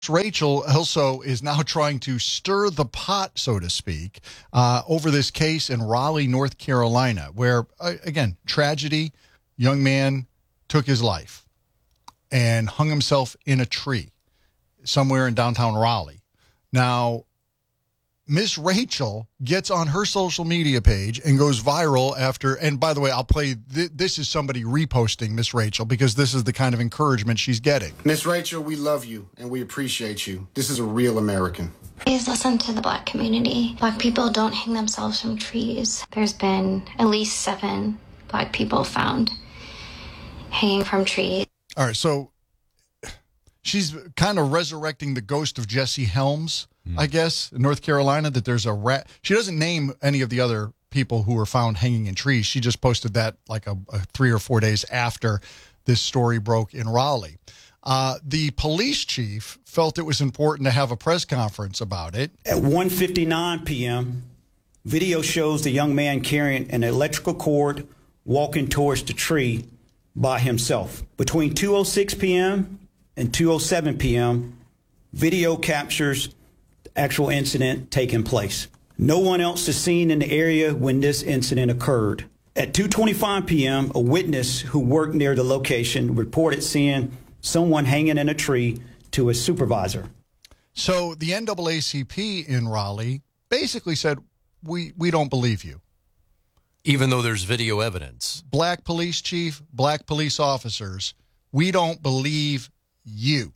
Rachel also is now trying to stir the pot, so to speak, over this case in Raleigh, North Carolina, where, again, tragedy, young man took his life and hung himself in a tree somewhere in downtown Raleigh. Now, Miss Rachel gets on her social media page and goes viral after, and by the way, I'll play, this is somebody reposting Miss Rachel because this is the kind of encouragement she's getting. Miss Rachel, we love you and we appreciate you. This is a real American. Please listen to the Black community. Black people don't hang themselves from trees. There's been at least 7 Black people found hanging from trees. All right, so she's kind of resurrecting the ghost of Jesse Helms, I guess, in North Carolina, that there's a rat. She doesn't name any of the other people who were found hanging in trees. She just posted that like a 3 or 4 days after this story broke in Raleigh. The police chief felt it was important to have a press conference about it. At 1:59 p.m., video shows the young man carrying an electrical cord walking towards the tree by himself. Between 2:06 p.m. and 2:07 p.m., video captures the actual incident taking place. No one else is seen in the area when this incident occurred. At 2:25 p.m., a witness who worked near the location reported seeing someone hanging in a tree to his supervisor. So the NAACP in Raleigh basically said, we don't believe you. Even though there's video evidence. Black police chief, black police officers, we don't believe you.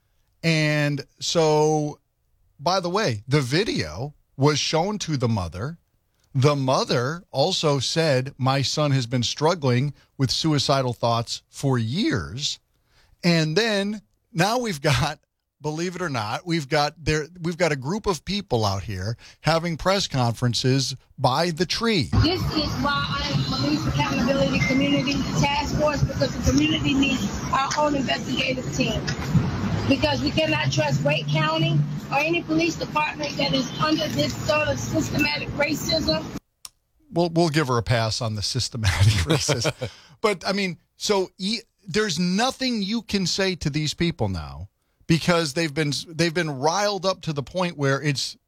And so, by the way, the video was shown to the mother. The mother also said, my son has been struggling with suicidal thoughts for years. And then now we've got, believe it or not, we've got a group of people out here having press conferences by the tree. This is why I am Police Accountability Community Task Force, because the community needs our own investigative team. Because we cannot trust Wake County or any police department that is under this sort of systematic racism. We'll give her a pass on the systematic racism. But, I mean, so there's nothing you can say to these people now because they've been riled up to the point where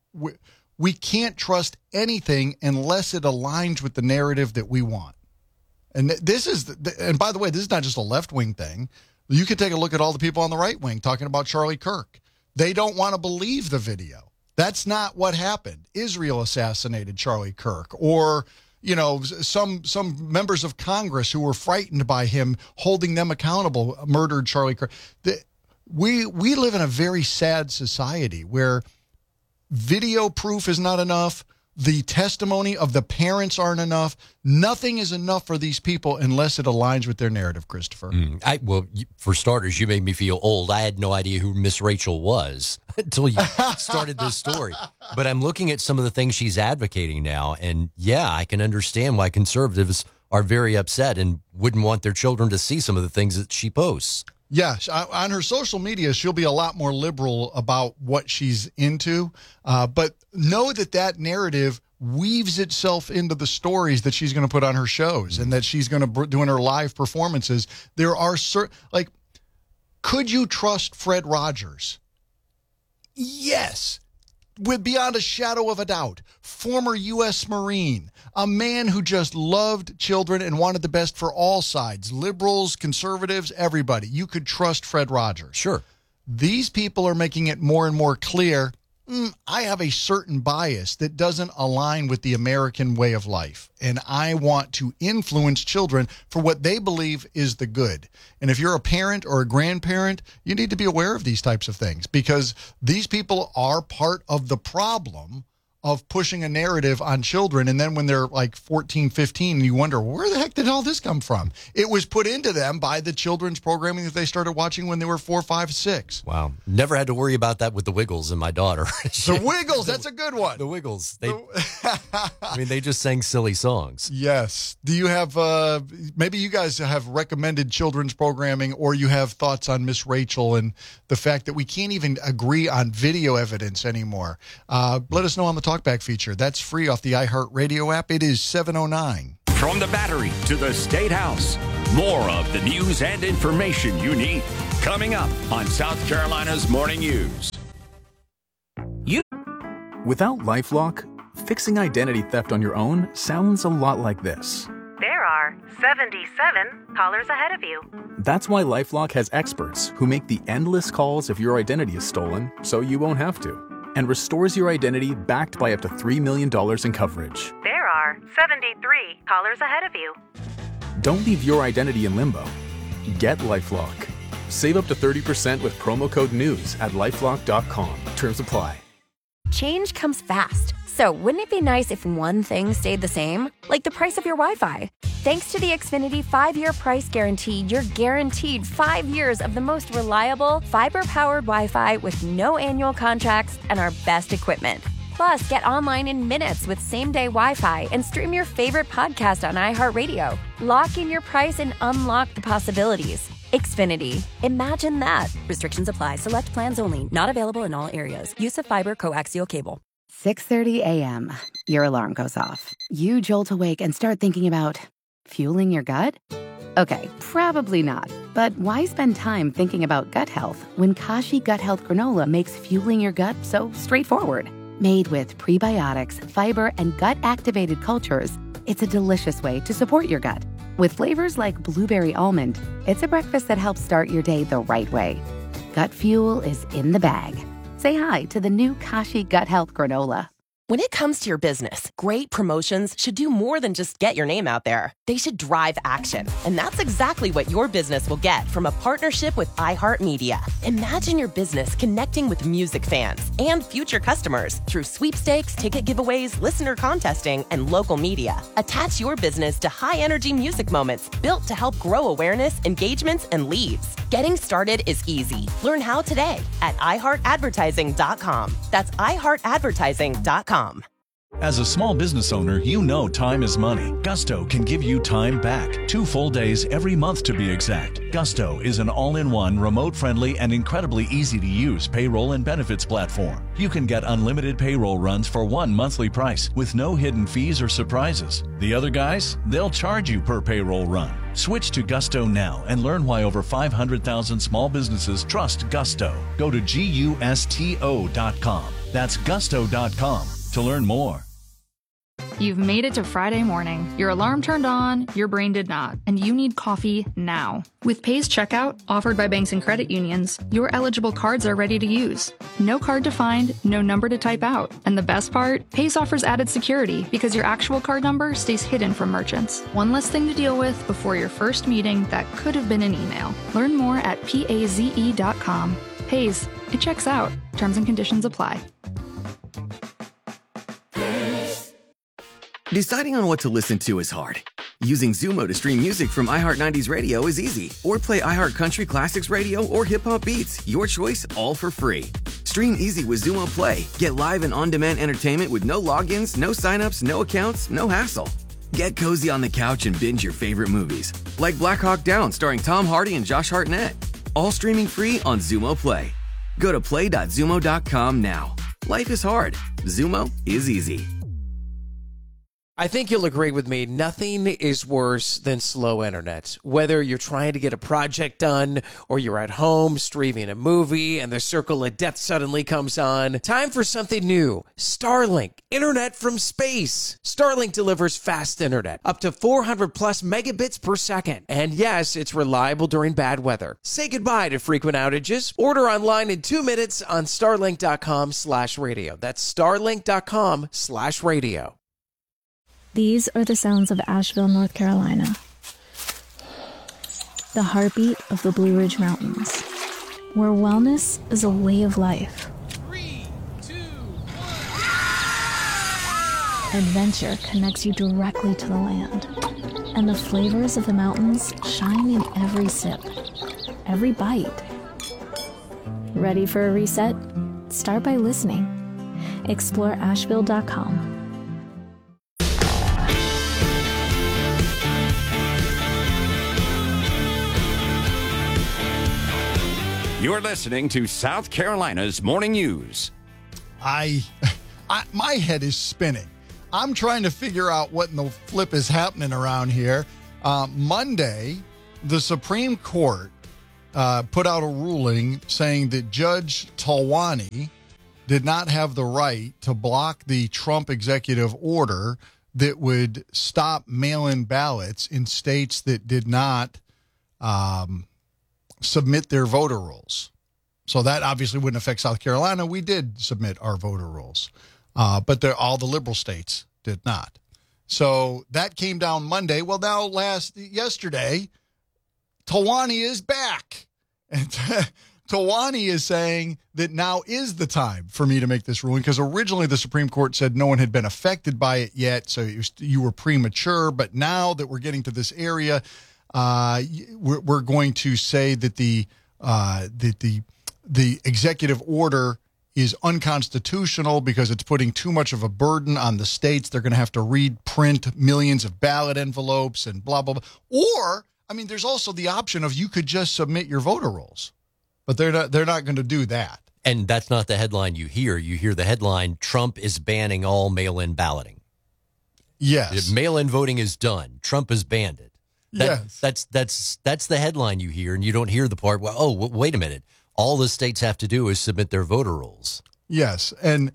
we can't trust anything unless it aligns with the narrative that we want. And this is, and by the way, this is not just a left-wing thing. You could take a look at all the people on the right wing talking about Charlie Kirk. They don't want to believe the video. That's not what happened. Israel assassinated Charlie Kirk, or, you know, some members of Congress who were frightened by him holding them accountable murdered Charlie Kirk. We live in a very sad society where video proof is not enough. The testimony of the parents aren't enough. Nothing is enough for these people unless it aligns with their narrative, Christopher. Well, for starters, you made me feel old. I had no idea who Miss Rachel was until you started this story. But I'm looking at some of the things she's advocating now, and yeah, I can understand why conservatives are very upset and wouldn't want their children to see some of the things that she posts. Yeah, on her social media, she'll be a lot more liberal about what she's into. But know that narrative weaves itself into the stories that she's going to put on her shows and that she's going to do in her live performances. There are certain, like, could you trust Fred Rogers? Yes, with beyond a shadow of a doubt. Former U.S. Marine, a man who just loved children and wanted the best for all sides, liberals, conservatives, everybody. You could trust Fred Rogers. Sure. These people are making it more and more clear, I have a certain bias that doesn't align with the American way of life, and I want to influence children for what they believe is the good. And if you're a parent or a grandparent, you need to be aware of these types of things because these people are part of the problem of pushing a narrative on children. And then when they're like 14, 15, you wonder, where the heck did all this come from? It was put into them by the children's programming that they started watching when they were 4, 5, 6. Wow. Never had to worry about that with the Wiggles and my daughter. The Wiggles, that's a good one. The Wiggles. I mean, they just sang silly songs. Yes. Do you have, maybe you guys have recommended children's programming, or you have thoughts on Miss Rachel and the fact that we can't even agree on video evidence anymore? Let us know on the Talkback feature. That's free off the iHeartRadio app. It is 7:09. From the Battery to the State House, more of the news and information you need. Coming up on South Carolina's Morning News. Without LifeLock, fixing identity theft on your own sounds a lot like this. There are 77 callers ahead of you. That's why LifeLock has experts who make the endless calls if your identity is stolen so you won't have to, and restores your identity backed by up to $3 million in coverage. There are 73 callers ahead of you. Don't leave your identity in limbo. Get LifeLock. Save up to 30% with promo code NEWS at LifeLock.com. Terms apply. Change comes fast, so wouldn't it be nice if one thing stayed the same? Like the price of your Wi-Fi. Thanks to the Xfinity 5-year price guarantee, you're guaranteed 5 years of the most reliable, fiber-powered Wi-Fi with no annual contracts and our best equipment. Plus, get online in minutes with same-day Wi-Fi and stream your favorite podcast on iHeartRadio. Lock in your price and unlock the possibilities. Xfinity. Imagine that. Restrictions apply. Select plans only. Not available in all areas. Use of fiber coaxial cable. 6:30 a.m. Your alarm goes off. You jolt awake and start thinking about fueling your gut? Okay, probably not. But why spend time thinking about gut health when Kashi Gut Health Granola makes fueling your gut so straightforward? Made with prebiotics, fiber, and gut-activated cultures, it's a delicious way to support your gut. With flavors like blueberry almond, it's a breakfast that helps start your day the right way. Gut fuel is in the bag. Say hi to the new Kashi Gut Health Granola. When it comes to your business, great promotions should do more than just get your name out there. They should drive action. And that's exactly what your business will get from a partnership with iHeartMedia. Imagine your business connecting with music fans and future customers through sweepstakes, ticket giveaways, listener contesting, and local media. Attach your business to high-energy music moments built to help grow awareness, engagements, and leads. Getting started is easy. Learn how today at iHeartAdvertising.com. That's iHeartAdvertising.com. As a small business owner, you know time is money. Gusto can give you time back. 2 full days every month to be exact. Gusto is an all-in-one, remote-friendly, and incredibly easy-to-use payroll and benefits platform. You can get unlimited payroll runs for one monthly price with no hidden fees or surprises. The other guys, they'll charge you per payroll run. Switch to Gusto now and learn why over 500,000 small businesses trust Gusto. Go to GUSTO.com. That's Gusto.com to learn more. You've made it to Friday morning. Your alarm turned on, your brain did not, and you need coffee now. With Paze Checkout, offered by banks and credit unions, your eligible cards are ready to use. No card to find, no number to type out. And the best part? Paze offers added security because your actual card number stays hidden from merchants. One less thing to deal with before your first meeting that could have been an email. Learn more at PAZE.com. Paze, it checks out. Terms and conditions apply. Deciding on what to listen to is hard. Using Zumo to stream music from iHeart 90s Radio is easy. Or play iHeart Country Classics Radio or Hip Hop Beats. Your choice, all for free. Stream easy with Zumo Play. Get live and on-demand entertainment with no logins, no signups, no accounts, no hassle. Get cozy on the couch and binge your favorite movies. Like Black Hawk Down starring Tom Hardy and Josh Hartnett. All streaming free on Zumo Play. Go to play.zumo.com now. Life is hard. Zumo is easy. I think you'll agree with me. Nothing is worse than slow internet. Whether you're trying to get a project done or you're at home streaming a movie and the circle of death suddenly comes on. Time for something new. Starlink. Internet from space. Starlink delivers fast internet. Up to 400 plus megabits per second. And yes, it's reliable during bad weather. Say goodbye to frequent outages. Order online in 2 minutes on starlink.com/radio. That's starlink.com/radio. These are the sounds of Asheville, North Carolina. The heartbeat of the Blue Ridge Mountains, where wellness is a way of life. 3, 2, 1. Adventure connects you directly to the land, and the flavors of the mountains shine in every sip, every bite. Ready for a reset? Start by listening. Explore Asheville.com. You're listening to South Carolina's Morning News. My head is spinning. I'm trying to figure out what in the flip is happening around here. Monday, the Supreme Court put out a ruling saying that Judge Talwani did not have the right to block the Trump executive order that would stop mail-in ballots in states that did not submit their voter rolls. So that obviously wouldn't affect South Carolina. We did submit our voter rolls, but all the liberal states did not. So that came down Monday. Well, now yesterday, Talwani is back. And Talwani is saying that now is the time for me to make this ruling, because originally the Supreme Court said no one had been affected by it yet, so you were premature. But now that we're getting to this area, we're going to say that the executive order is unconstitutional because it's putting too much of a burden on the states. They're going to have to print millions of ballot envelopes and blah, blah, blah. Or, I mean, there's also the option of you could just submit your voter rolls, but they're not going to do that. And that's not the headline you hear. You hear the headline, Trump is banning all mail-in balloting. Yes. Mail-in voting is done. Trump has banned it. Yes. That's the headline you hear, and you don't hear the part, well, oh, wait a minute. All the states have to do is submit their voter rolls. Yes, and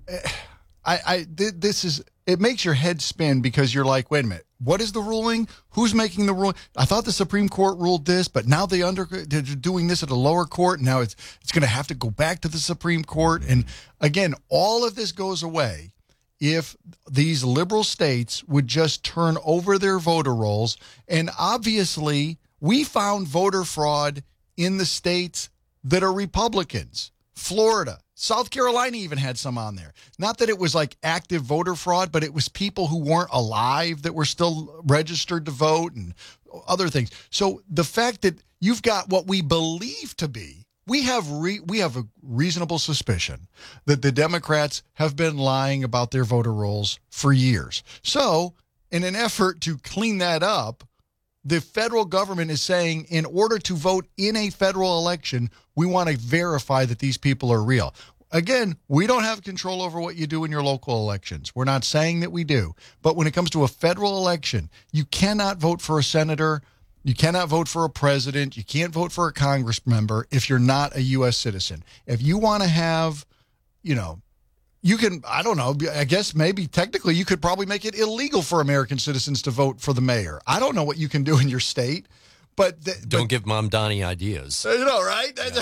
this is, it makes your head spin because you're like, wait a minute, what is the ruling? Who's making the ruling? I thought the Supreme Court ruled this, but now they're doing this at a lower court. Now it's going to have to go back to the Supreme Court. And again, all of this goes away if these liberal states would just turn over their voter rolls. And obviously, we found voter fraud in the states that are Republicans. Florida, South Carolina even had some on there. Not that it was like active voter fraud, but it was people who weren't alive that were still registered to vote and other things. So the fact that you've got what we believe to be, we have a reasonable suspicion that the Democrats have been lying about their voter rolls for years. So in an effort to clean that up, the federal government is saying in order to vote in a federal election, we want to verify that these people are real. Again, we don't have control over what you do in your local elections. We're not saying that we do. But when it comes to a federal election, you cannot vote for a senator. You cannot vote for a president. You can't vote for a Congress member if you're not a U.S. citizen. If you want to have, you can, I don't know, I guess maybe technically you could probably make it illegal for American citizens to vote for the mayor. I don't know what you can do in your state, but... Don't give Mom Donnie ideas. Right? Yeah.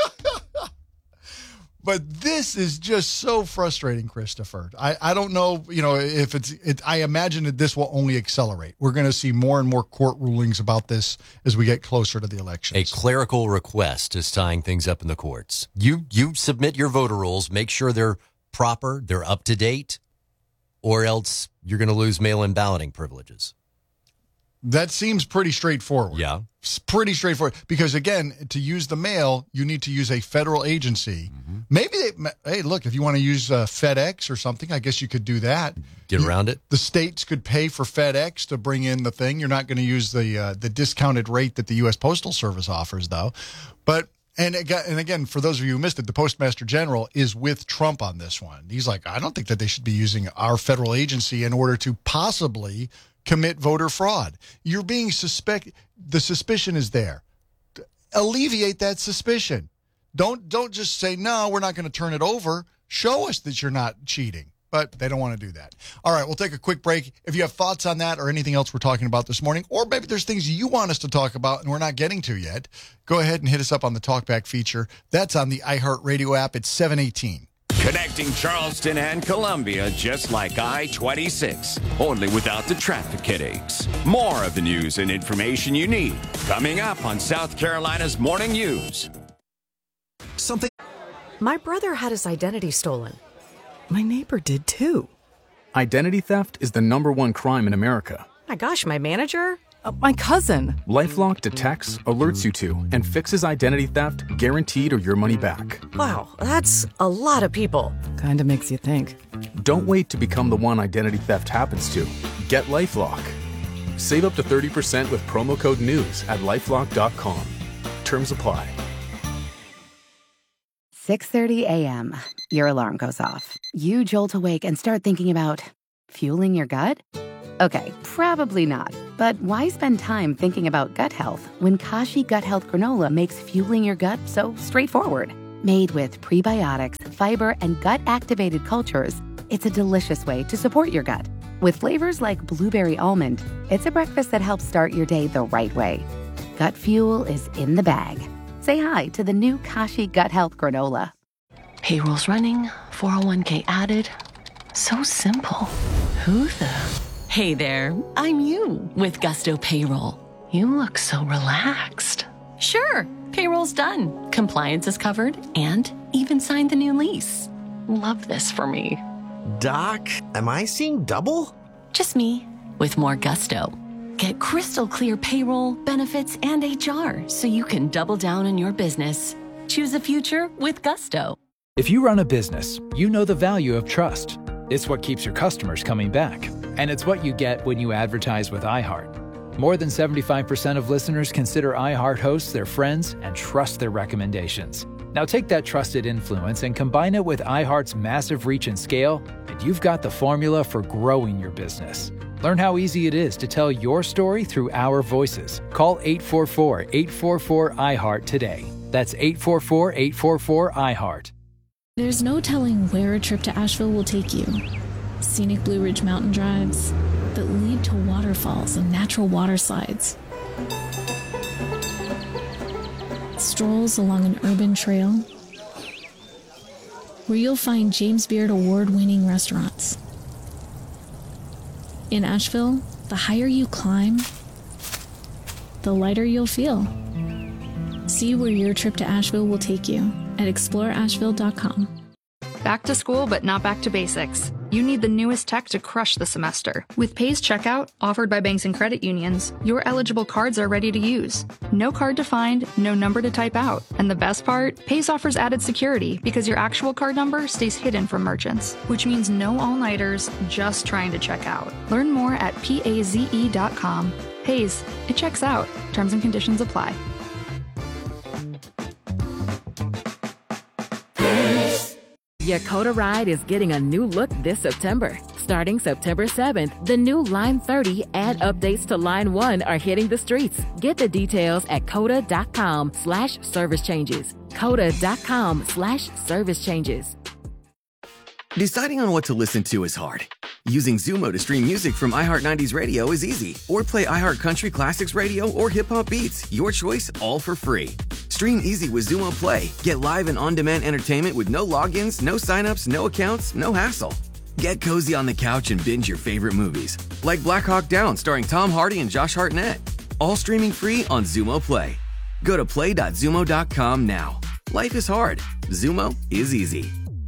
But this is just so frustrating, Christopher. I don't know, if I imagine that this will only accelerate. We're going to see more and more court rulings about this as we get closer to the elections. A clerical request is tying things up in the courts. You submit your voter rolls, make sure they're proper, they're up to date, or else you're going to lose mail-in balloting privileges. That seems pretty straightforward. Yeah. It's pretty straightforward because, again, to use the mail, you need to use a federal agency. Mm-hmm. Maybe hey, look, if you want to use FedEx or something, I guess you could do that. Get around it. The states could pay for FedEx to bring in the thing. You're not going to use the discounted rate that the U.S. Postal Service offers, though. But And again, for those of you who missed it, the Postmaster General is with Trump on this one. He's like, I don't think that they should be using our federal agency in order to possibly commit voter fraud. You're being suspected. The suspicion is there. Alleviate that suspicion. Don't just say, no, we're not going to turn it over. Show us that you're not cheating. But they don't want to do that. All right, we'll take a quick break. If you have thoughts on that or anything else we're talking about this morning, or maybe there's things you want us to talk about and we're not getting to yet, go ahead and hit us up on the Talkback feature. That's on the iHeartRadio app. It's 718. Connecting Charleston and Columbia just like I-26, only without the traffic headaches. More of the news and information you need coming up on South Carolina's Morning News. My brother had his identity stolen. My neighbor did too. Identity theft is the #1 crime in America. My gosh, my manager? My cousin. LifeLock detects, alerts you to, and fixes identity theft guaranteed or your money back. Wow, that's a lot of people. Kinda makes you think. Don't wait to become the one identity theft happens to. Get LifeLock. Save up to 30% with promo code NEWS at LifeLock.com. Terms apply. 6:30 a.m. Your alarm goes off. You jolt awake and start thinking about fueling your gut? Okay, probably not. But why spend time thinking about gut health when Kashi Gut Health Granola makes fueling your gut so straightforward? Made with prebiotics, fiber, and gut-activated cultures, it's a delicious way to support your gut. With flavors like blueberry almond, it's a breakfast that helps start your day the right way. Gut fuel is in the bag. Say hi to the new Kashi Gut Health Granola. Payroll's running, 401k added. So simple. Who the... Hey there, I'm you with Gusto Payroll. You look so relaxed. Sure, payroll's done. Compliance is covered and even signed the new lease. Love this for me. Doc, am I seeing double? Just me with more Gusto. Get crystal clear payroll, benefits, and HR so you can double down on your business. Choose a future with Gusto. If you run a business, you know the value of trust. It's what keeps your customers coming back. And it's what you get when you advertise with iHeart. More than 75% of listeners consider iHeart hosts their friends and trust their recommendations. Now take that trusted influence and combine it with iHeart's massive reach and scale, and you've got the formula for growing your business. Learn how easy it is to tell your story through our voices. Call 844-844-iHeart today. That's 844-844-iHeart. There's no telling where a trip to Asheville will take you. Scenic Blue Ridge mountain drives that lead to waterfalls and natural water slides. Strolls along an urban trail where you'll find James Beard award-winning restaurants. In Asheville, the higher you climb, the lighter you'll feel. See where your trip to Asheville will take you at exploreasheville.com. Back to school, but not back to basics. You need the newest tech to crush the semester. With Pays Checkout, offered by banks and credit unions, your eligible cards are ready to use. No card to find, no number to type out. And the best part? Pays offers added security because your actual card number stays hidden from merchants, which means no all-nighters just trying to check out. Learn more at PAZE.com. Pays, it checks out. Terms and conditions apply. Yakota Ride is getting a new look this September. Starting September 7th, the new Line 30 and updates to Line 1 are hitting the streets. Get the details at coda.com/service changes. coda.com/service changes. Deciding on what to listen to is hard. Using Zumo to stream music from iHeart 90s Radio is easy. Or play iHeart Country Classics Radio or Hip Hop Beats. Your choice, all for free. Stream easy with Zumo Play. Get live and on-demand entertainment with no logins, no signups, no accounts, no hassle. Get cozy on the couch and binge your favorite movies. Like Black Hawk Down starring Tom Hardy and Josh Hartnett. All streaming free on Zumo Play. Go to play.zumo.com now. Life is hard. Zumo is easy.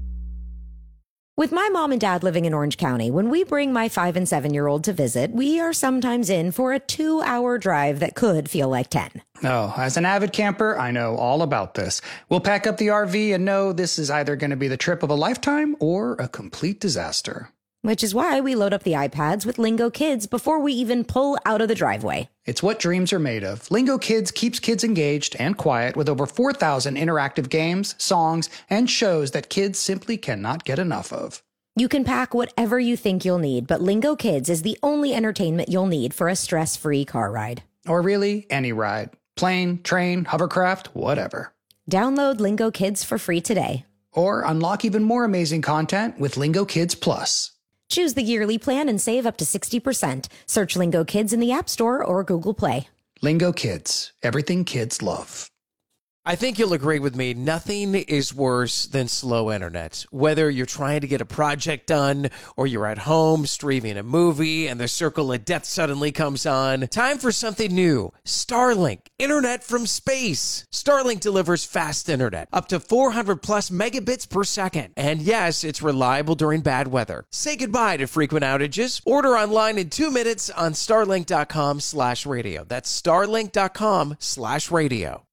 With my mom and dad living in Orange County, when we bring my 5 and 7-year-old to visit, we are sometimes in for a 2-hour drive that could feel like 10. Oh, as an avid camper, I know all about this. We'll pack up the RV and know this is either going to be the trip of a lifetime or a complete disaster. Which is why we load up the iPads with Lingo Kids before we even pull out of the driveway. It's what dreams are made of. Lingo Kids keeps kids engaged and quiet with over 4,000 interactive games, songs, and shows that kids simply cannot get enough of. You can pack whatever you think you'll need, but Lingo Kids is the only entertainment you'll need for a stress-free car ride. Or really, any ride. Plane, train, hovercraft, whatever. Download Lingo Kids for free today. Or unlock even more amazing content with Lingo Kids Plus. Choose the yearly plan and save up to 60%. Search Lingo Kids in the App Store or Google Play. Lingo Kids. Everything kids love. I think you'll agree with me. Nothing is worse than slow internet. Whether you're trying to get a project done or you're at home streaming a movie and the circle of death suddenly comes on. Time for something new. Starlink. Internet from space. Starlink delivers fast internet. Up to 400 plus megabits per second. And yes, it's reliable during bad weather. Say goodbye to frequent outages. Order online in 2 minutes on starlink.com/radio. That's starlink.com/radio.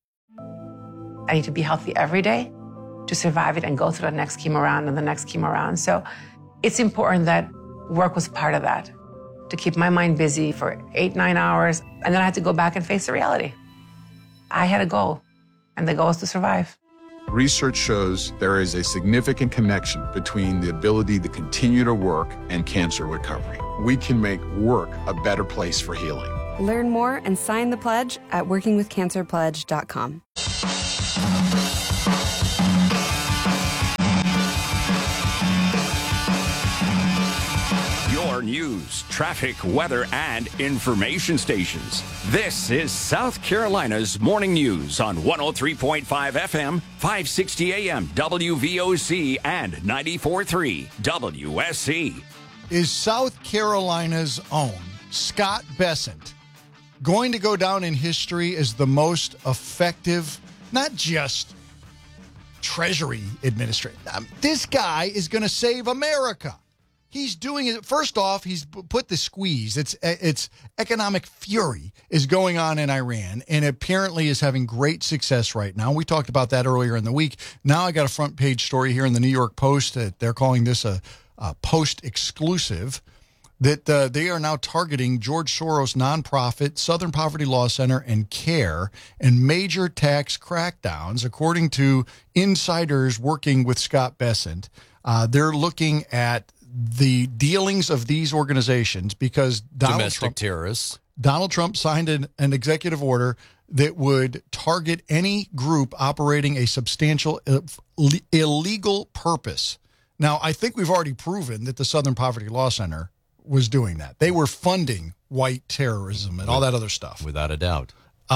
I need to be healthy every day to survive it and go through the next chemo round and the next chemo round. So it's important that work was part of that, to keep my mind busy for 8-9 hours. And then I had to go back and face the reality. I had a goal, and the goal is to survive. research shows there is a significant connection between the ability to continue to work and cancer recovery. We can make work a better place for healing. Learn more and sign the pledge at workingwithcancerpledge.com. Your news, traffic, weather, and information stations. This is South Carolina's Morning News on 103.5 FM, 560 AM, WVOC, and 94.3 WSC. Is South Carolina's own Scott Bessent going to go down in history as the most effective, not just Treasury administrator? This guy is going to save America. He's doing it. First off, he's put the squeeze. It's economic fury is going on in Iran, and apparently is having great success right now. We talked about that earlier in the week. Now I got a front page story here in the New York Post that they're calling this a Post exclusive, that they are now targeting George Soros nonprofit, Southern Poverty Law Center, and CARE, and major tax crackdowns, according to insiders working with Scott Bessent. They're looking at the dealings of these organizations because domestic terrorists. Donald Trump signed an executive order that would target any group operating a substantial illegal purpose. Now, I think we've already proven that the Southern Poverty Law Center was doing that. They were funding white terrorism and all that other stuff. Without a doubt.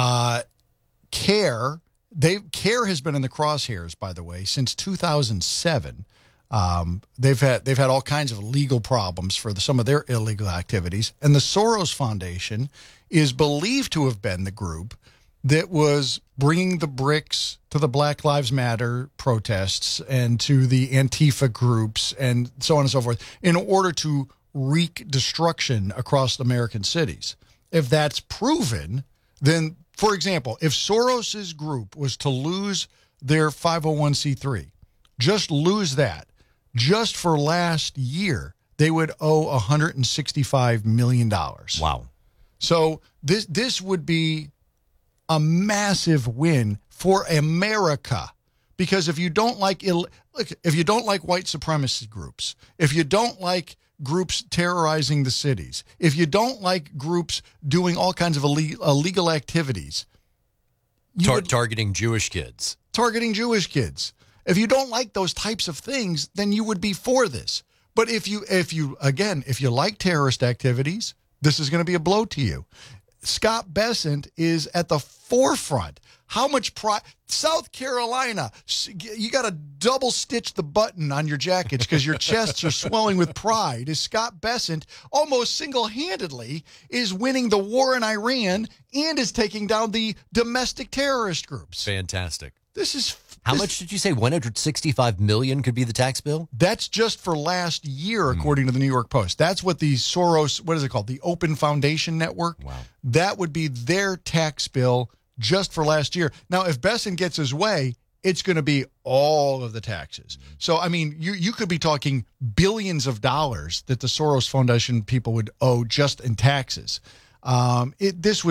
CARE has been in the crosshairs, by the way, since 2007. They've had all kinds of legal problems for some of their illegal activities. And the Soros Foundation is believed to have been the group that was bringing the bricks to the Black Lives Matter protests and to the Antifa groups and so on and so forth in order to wreak destruction across American cities. If that's proven, then, for example, if Soros's group was to lose their 501c3, just lose that, just for last year, they would owe $165 million. Wow. So this would be a massive win for America, because if you don't like if you don't like white supremacist groups, if you don't like groups terrorizing the cities, if you don't like groups doing all kinds of illegal activities, targeting Jewish kids. If you don't like those types of things, then you would be for this. But if you like terrorist activities, this is going to be a blow to you. Scott Bessent is at the forefront. How much pride? South Carolina, you got to double stitch the button on your jackets because your chests are swelling with pride. Is Scott Bessent almost single-handedly is winning the war in Iran and is taking down the domestic terrorist groups. Fantastic. How much did you say? $165 million could be the tax bill? That's just for last year, according to the New York Post. That's what the Soros, what is it called? The Open Foundation Network. Wow. That would be their tax bill just for last year. Now, if Bessent gets his way, it's going to be all of the taxes. So, I mean, you could be talking billions of dollars that the Soros Foundation people would owe just in taxes. It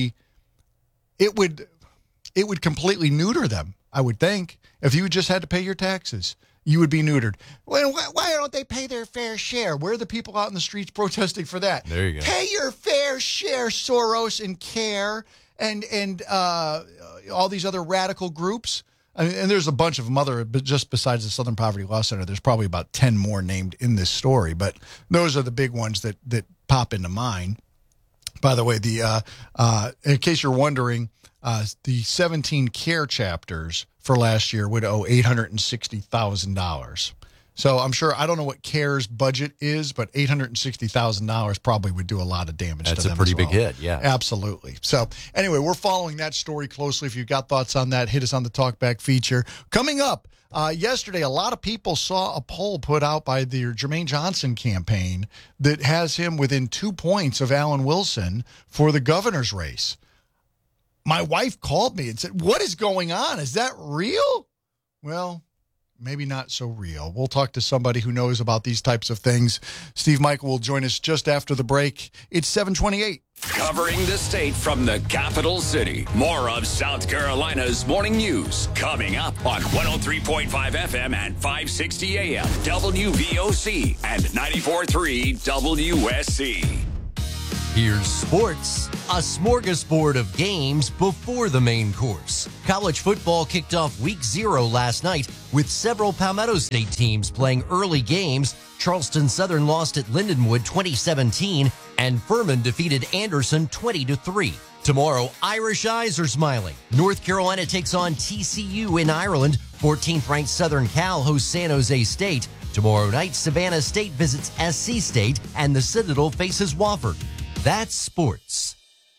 would completely neuter them, I would think. If you just had to pay your taxes, you would be neutered. Well, why don't they pay their fair share? Where are the people out in the streets protesting for that? There you go. Pay your fair share, Soros and CARE and all these other radical groups. I mean, and there's a bunch of them but just besides the Southern Poverty Law Center, there's probably about 10 more named in this story. But those are the big ones that pop into mind. By the way, in case you're wondering, the 17 CARE chapters for last year would owe $860,000. So I'm sure, I don't know what CARE's budget is, but $860,000 probably would do a lot of damage to them. That's a pretty as well. big hit, yeah. Absolutely. So anyway, we're following that story closely. If you've got thoughts on that, hit us on the Talkback feature. Coming up, yesterday, a lot of people saw a poll put out by the Jermaine Johnson campaign that has him within 2 points of Alan Wilson for the governor's race. My wife called me and said, "What is going on? Is that real?" Well, maybe not so real. We'll talk to somebody who knows about these types of things. Steve Michael will join us just after the break. It's 7:28. Covering the state from the capital city. More of South Carolina's morning news coming up on 103.5 FM and 560 AM WVOC and 94.3 WSC. Here's sports, a smorgasbord of games before the main course. College football kicked off week 0 last night with several Palmetto State teams playing early games. Charleston Southern lost at Lindenwood 2017, and Furman defeated Anderson 20-3. Tomorrow, Irish eyes are smiling. North Carolina takes on TCU in Ireland. 14th-ranked Southern Cal hosts San Jose State. Tomorrow night, Savannah State visits SC State, and the Citadel faces Wofford. That's sports.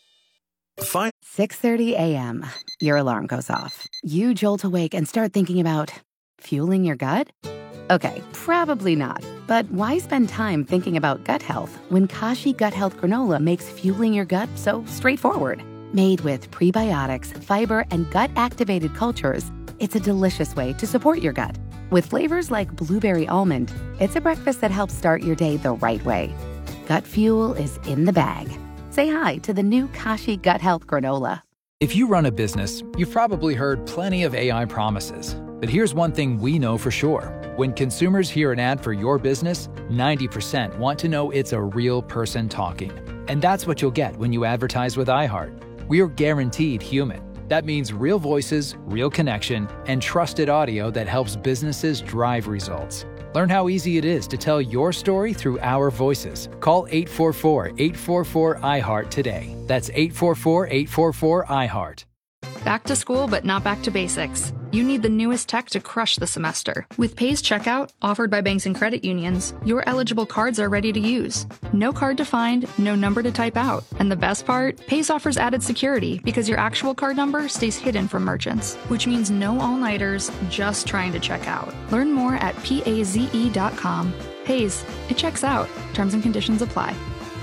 6:30 a.m. Your alarm goes off. You jolt awake and start thinking about fueling your gut? Okay, probably not. But why spend time thinking about gut health when Kashi Gut Health Granola makes fueling your gut so straightforward? Made with prebiotics, fiber, and gut-activated cultures, it's a delicious way to support your gut. With flavors like blueberry almond, it's a breakfast that helps start your day the right way. Gut fuel is in the bag. Say hi to the new Kashi Gut Health Granola. If you run a business, you've probably heard plenty of AI promises. But here's one thing we know for sure. When consumers hear an ad for your business, 90% want to know it's a real person talking. And that's what you'll get when you advertise with iHeart. We're guaranteed human. That means real voices, real connection, and trusted audio that helps businesses drive results. Learn how easy it is to tell your story through our voices. Call 844-844-iHeart today. That's 844-844-iHeart. Back to school, but not back to basics. You need the newest tech to crush the semester. With Pays Checkout, offered by banks and credit unions, your eligible cards are ready to use. No card to find, no number to type out. And the best part? Pays offers added security because your actual card number stays hidden from merchants, which means no all-nighters, just trying to check out. Learn more at PAZE.com. Pays, it checks out. Terms and conditions apply.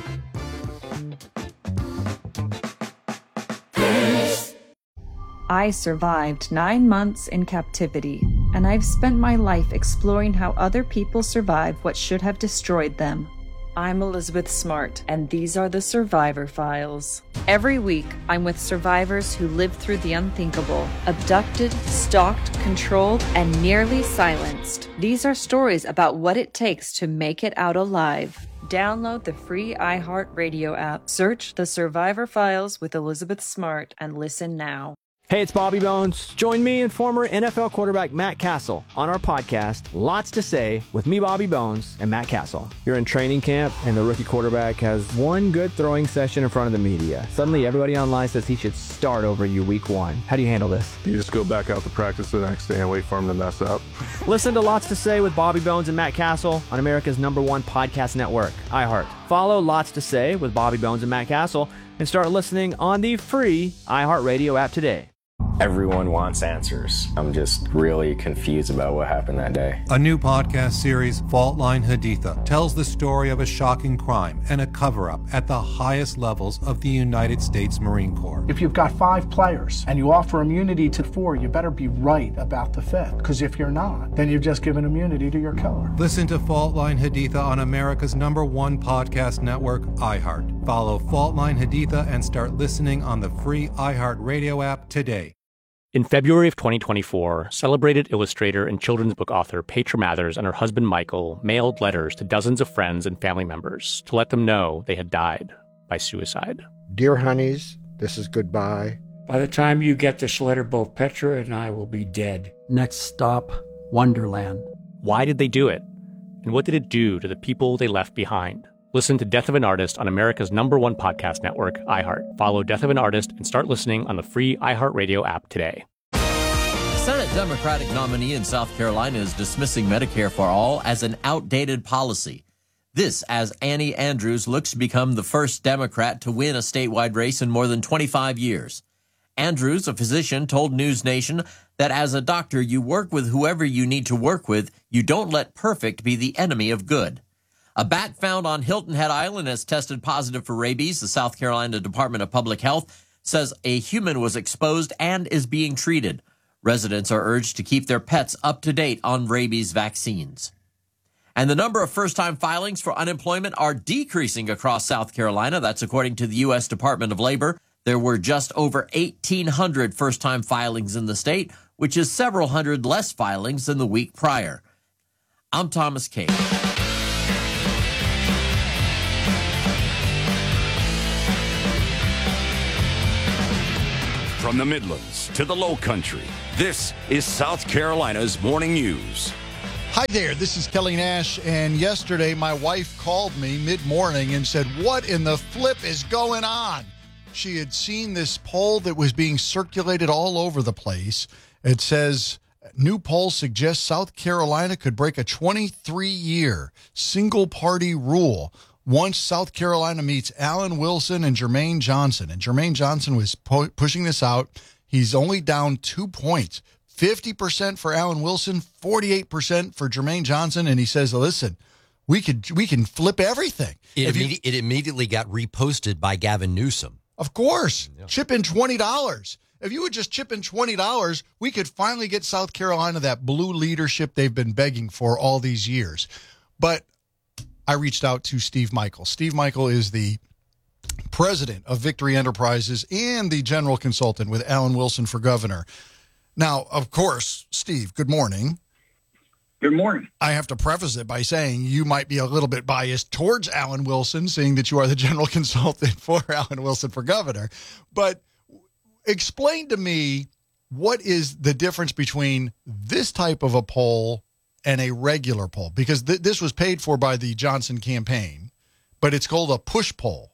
I survived 9 months in captivity, and I've spent my life exploring how other people survive what should have destroyed them. I'm Elizabeth Smart, and these are the Survivor Files. Every week, I'm with survivors who lived through the unthinkable, abducted, stalked, controlled, and nearly silenced. These are stories about what it takes to make it out alive. Download the free iHeart Radio app, search The Survivor Files with Elizabeth Smart, and listen now. Hey, it's Bobby Bones. Join me and former NFL quarterback Matt Castle on our podcast, Lots to Say, with me, Bobby Bones, and Matt Castle. You're in training camp, and the rookie quarterback has one good throwing session in front of the media. Suddenly, everybody online says he should start over you week 1. How do you handle this? You just go back out to practice the next day and wait for him to mess up. Listen to Lots to Say with Bobby Bones and Matt Castle on America's #1 podcast network, iHeart. Follow Lots to Say with Bobby Bones and Matt Castle and start listening on the free iHeartRadio app today. Everyone wants answers. I'm just really confused about what happened that day. A new podcast series, Fault Line Haditha, tells the story of a shocking crime and a cover-up at the highest levels of the United States Marine Corps. If you've got 5 players and you offer immunity to 4, you better be right about the 5th. Because if you're not, then you've just given immunity to your killer. Listen to Fault Line Haditha on America's #1 podcast network, iHeart. Follow Fault Line Haditha and start listening on the free iHeart Radio app today. In February of 2024, celebrated illustrator and children's book author Petra Mathers and her husband Michael mailed letters to dozens of friends and family members to let them know they had died by suicide. Dear honeys, this is goodbye. By the time you get this letter, both Petra and I will be dead. Next stop, Wonderland. Why did they do it? And what did it do to the people they left behind? Listen to Death of an Artist on America's #1 podcast network, iHeart. Follow Death of an Artist and start listening on the free iHeartRadio app today. Senate Democratic nominee in South Carolina is dismissing Medicare for All as an outdated policy. This as Annie Andrews looks to become the first Democrat to win a statewide race in more than 25 years. Andrews, a physician, told News Nation that as a doctor, you work with whoever you need to work with. You don't let perfect be the enemy of good. A bat found on Hilton Head Island has tested positive for rabies. The South Carolina Department of Public Health says a human was exposed and is being treated. Residents are urged to keep their pets up to date on rabies vaccines. And the number of first-time filings for unemployment are decreasing across South Carolina. That's according to the U.S. Department of Labor. There were just over 1,800 first-time filings in the state, which is several hundred less filings than the week prior. I'm Thomas Cade. From the Midlands to the Low Country, this is South Carolina's Morning News. Hi there, this is Kelly Nash, and yesterday my wife called me mid-morning and said, "What in the flip is going on?" She had seen this poll that was being circulated all over the place. It says, new poll suggests South Carolina could break a 23-year single-party rule once South Carolina meets Alan Wilson and Jermaine Johnson. And Jermaine Johnson was pushing this out. He's only down 2 points. 50% for Alan Wilson, 48% for Jermaine Johnson. And he says, listen, we can flip everything. It immediately got reposted by Gavin Newsom. Of course. Yeah. Chip in $20. If you would just chip in $20, we could finally get South Carolina that blue leadership they've been begging for all these years. But I reached out to Steve Michael. Steve Michael is the president of Victory Enterprises and the general consultant with Alan Wilson for governor. Now, of course, Steve, good morning. Good morning. I have to preface it by saying you might be a little bit biased towards Alan Wilson, seeing that you are the general consultant for Alan Wilson for governor. But explain to me, what is the difference between this type of a poll and a regular poll? Because this was paid for by the Johnson campaign, but it's called a push poll.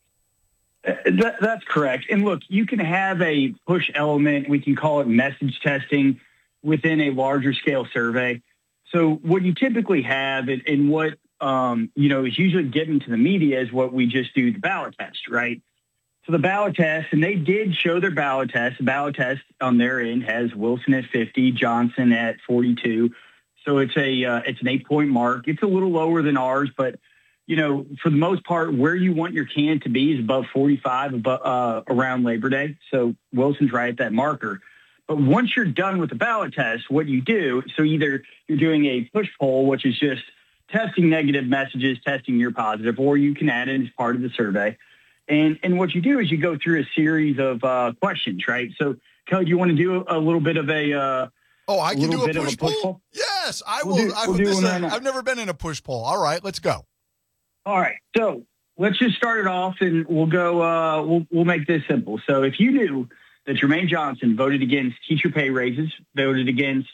That's correct. And look, you can have a push element. We can call it message testing within a larger scale survey. So what you typically have and what, is usually given to the media is what we just do, the ballot test, right? So the ballot test, and they did show their ballot test. The ballot test on their end has Wilson at 50, Johnson at 42. So it's an 8-point mark. It's a little lower than ours, but for the most part, where you want your candidate to be is above 45 around Labor Day. So Wilson's right at that marker. But once you're done with the ballot test, what you do, so either you're doing a push poll, which is just testing negative messages, testing your positive, or you can add it as part of the survey. And what you do is you go through a series of questions, right? So, Kelly, do you want to do a little bit of a I can do a push poll? Yes, I will. I've never been in a push poll. All right, let's go. All right, so let's just start it off, and we'll go. We'll make this simple. So, if you knew that Jermaine Johnson voted against teacher pay raises, voted against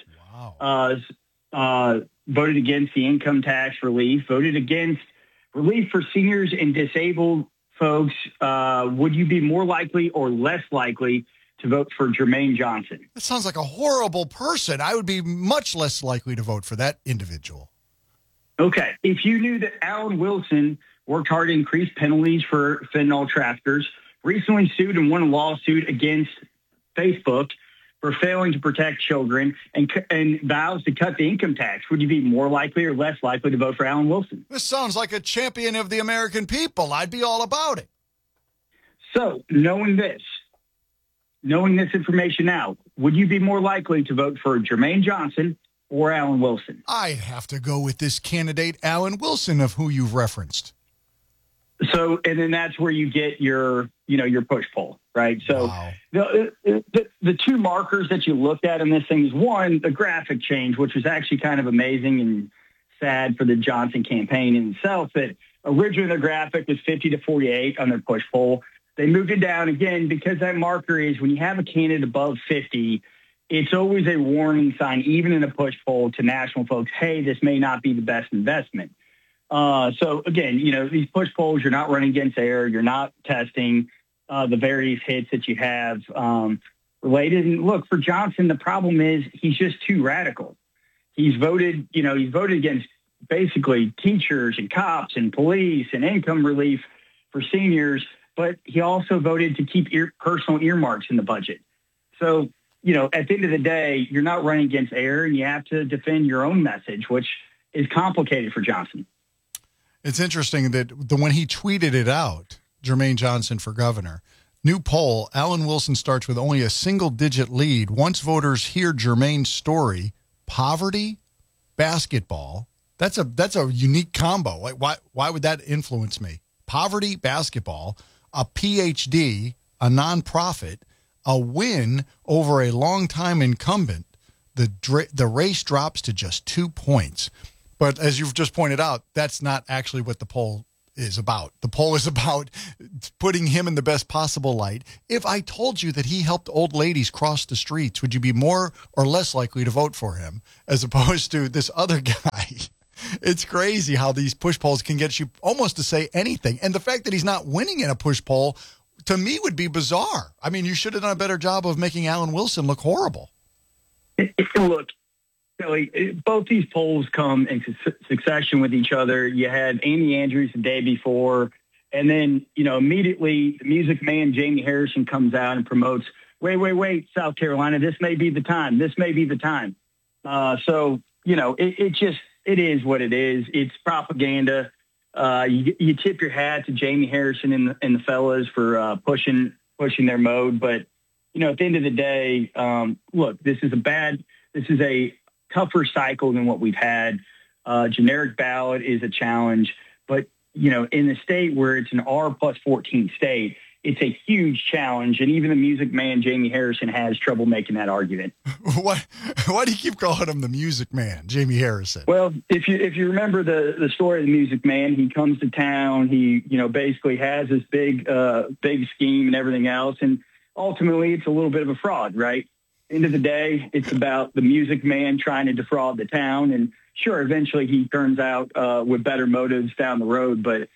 the income tax relief, voted against relief for seniors and disabled folks, would you be more likely or less likely to vote for Jermaine Johnson? That sounds like a horrible person. I would be much less likely to vote for that individual. Okay. If you knew that Alan Wilson worked hard to increase penalties for fentanyl traffickers, recently sued and won a lawsuit against Facebook for failing to protect children and vows to cut the income tax, would you be more likely or less likely to vote for Alan Wilson? This sounds like a champion of the American people. I'd be all about it. So, knowing this information now, would you be more likely to vote for Jermaine Johnson or Alan Wilson? I have to go with this candidate, Alan Wilson, of who you've referenced. So, and then that's where you get your push poll, right? So the two markers that you looked at in this thing is, one, the graphic change, which was actually kind of amazing and sad for the Johnson campaign in itself, that originally the graphic was 50 to 48 on their push poll. They moved it down again because that marker is when you have a candidate above 50, it's always a warning sign, even in a push poll, to national folks, hey, this may not be the best investment. So again, these push polls, you're not running against air. You're not testing the various hits that you have related. And look, for Johnson, the problem is he's just too radical. He's voted against basically teachers and cops and police and income relief for seniors, but he also voted to keep personal earmarks in the budget. So, at the end of the day, you're not running against air, and you have to defend your own message, which is complicated for Johnson. It's interesting that when he tweeted it out, Jermaine Johnson for governor, New poll, Alan Wilson starts with only a single-digit lead. Once voters hear Jermaine's story, poverty, basketball, that's a unique combo. Like, why would that influence me? Poverty, basketball, a PhD, a nonprofit, a win over a longtime incumbent. The race drops to just 2 points. But as you've just pointed out, that's not actually what the poll is about. The poll is about putting him in the best possible light. If I told you that he helped old ladies cross the streets, would you be more or less likely to vote for him as opposed to this other guy? It's crazy how these push polls can get you almost to say anything. And the fact that he's not winning in a push poll, to me, would be bizarre. I mean, you should have done a better job of making Alan Wilson look horrible. Look, Billy, both these polls come in succession with each other. You had Amy Andrews the day before, and then, immediately the Music Man, Jamie Harrison, comes out and promotes, wait, South Carolina, this may be the time. This may be the time. So, it is what it is. It's propaganda. You tip your hat to Jamie Harrison and the fellas for pushing their mode. But, at the end of the day, look, this is a tougher cycle than what we've had. Generic ballot is a challenge. But, in the state where it's an R+14 state, it's a huge challenge. And even the Music Man, Jamie Harrison, has trouble making that argument. Why do you keep calling him the Music Man, Jamie Harrison? Well, if you remember the story of the Music Man, he comes to town. He, basically has this big scheme and everything else. And ultimately, it's a little bit of a fraud, right? End of the day, it's about the Music Man trying to defraud the town. And sure, eventually he turns out with better motives down the road. But,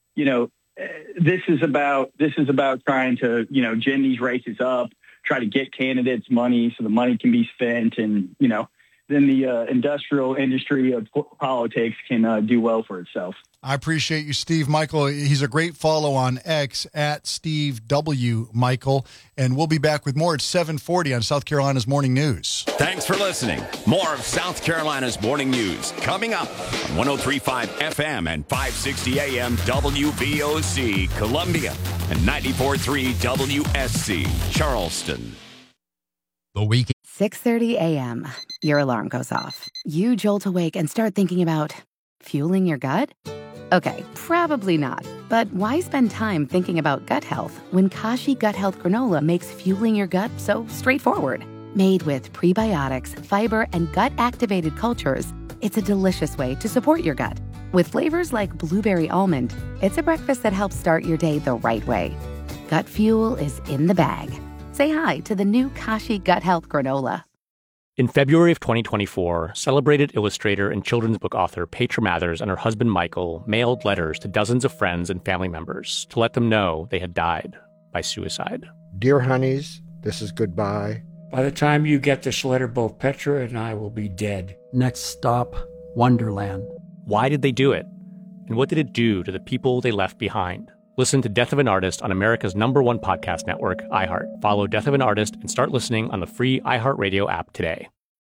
this is about trying to, gin these races up, try to get candidates money so the money can be spent. And, then the industrial industry of politics can do well for itself. I appreciate you, Steve Michael. He's a great follow on X at Steve W. Michael. And we'll be back with more at 7:40 on South Carolina's Morning News. Thanks for listening. More of South Carolina's Morning News coming up on 103.5 FM and 560 AM WVOC Columbia and 94.3 WSC Charleston. The week. 6:30 a.m. Your alarm goes off. You jolt awake and start thinking about fueling your gut? Okay, probably not. But why spend time thinking about gut health when Kashi Gut Health Granola makes fueling your gut so straightforward? Made with prebiotics, fiber, and gut-activated cultures, it's a delicious way to support your gut. With flavors like blueberry almond, it's a breakfast that helps start your day the right way. Gut fuel is in the bag. Say hi to the new Kashi Gut Health Granola. In February of 2024, celebrated illustrator and children's book author Petra Mathers and her husband Michael mailed letters to dozens of friends and family members to let them know they had died by suicide. Dear honeys, this is goodbye. By the time you get this letter, both Petra and I will be dead. Next stop, Wonderland. Why did they do it? And what did it do to the people they left behind? Listen to Death of an Artist on America's #1 podcast network, iHeart. Follow Death of an Artist and start listening on the free iHeartRadio app today.